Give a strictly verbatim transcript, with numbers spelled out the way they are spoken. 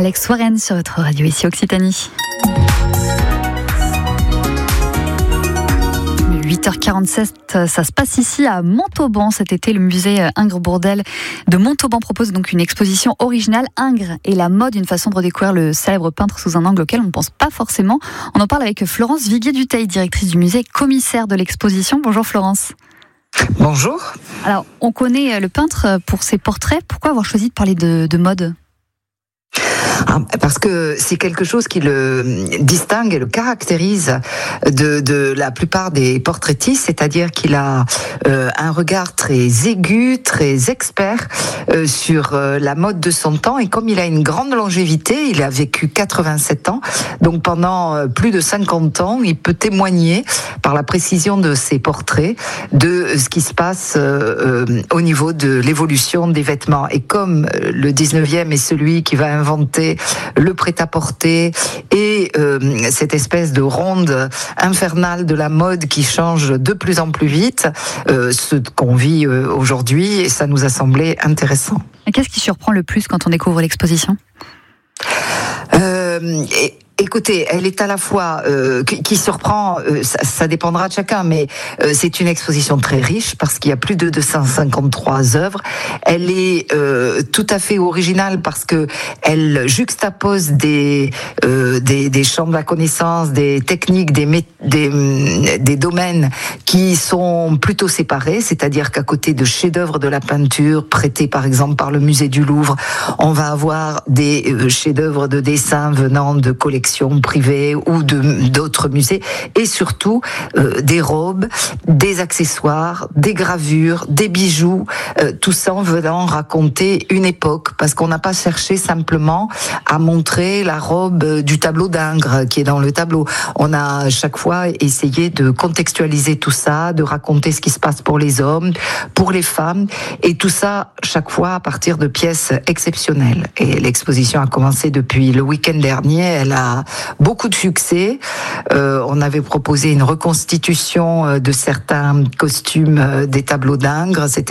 Alex Warren sur votre radio ici Occitanie. huit heures quarante-sept, ça se passe ici à Montauban cet été. Le musée Ingres-Bourdelle de Montauban propose donc une exposition originale, Ingres et la mode, une façon de redécouvrir le célèbre peintre sous un angle auquel on ne pense pas forcément. On en parle avec Florence Viguier-Dutheil, directrice du musée, commissaire de l'exposition. Bonjour Florence. Bonjour. Alors, on connaît le peintre pour ses portraits. Pourquoi avoir choisi de parler de, de mode ? Parce que c'est quelque chose qui le distingue et le caractérise de, de la plupart des portraitistes, c'est-à-dire qu'il a euh, un regard très aigu, très expert euh, sur euh, la mode de son temps, et comme il a une grande longévité, il a vécu quatre-vingt-sept ans, donc pendant euh, plus de cinquante ans, il peut témoigner par la précision de ses portraits de ce qui se passe euh, euh, au niveau de l'évolution des vêtements. Et comme le dix-neuvième est celui qui va inventer le prêt-à-porter et euh, cette espèce de ronde infernale de la mode qui change de plus en plus vite, euh, ce qu'on vit euh, aujourd'hui, et ça nous a semblé intéressant. Et qu'est-ce qui surprend le plus quand on découvre l'exposition ? euh, et... Écoutez, elle est à la fois euh, qui, qui surprend, euh, ça, ça dépendra de chacun, mais euh, c'est une exposition très riche parce qu'il y a plus de deux cent cinquante-trois œuvres. Elle est euh, tout à fait originale parce que elle juxtapose des euh, des, des champs de la connaissance, des techniques, des, mé- des des domaines qui sont plutôt séparés. C'est-à-dire qu'à côté de chefs-d'œuvre de la peinture prêtés par exemple par le musée du Louvre, on va avoir des euh, chefs-d'œuvre de dessin venant de collections privées ou de d'autres musées, et surtout euh, des robes, des accessoires, des gravures, des bijoux, euh, tout ça en venant raconter une époque, parce qu'on n'a pas cherché simplement à montrer la robe du tableau d'Ingres qui est dans le tableau. On a à chaque fois essayé de contextualiser tout ça, de raconter ce qui se passe pour les hommes, pour les femmes, et tout ça chaque fois à partir de pièces exceptionnelles. Et l'exposition a commencé depuis le week-end dernier, elle a beaucoup de succès. Euh, on avait proposé une reconstitution de certains costumes des tableaux d'Ingres. C'était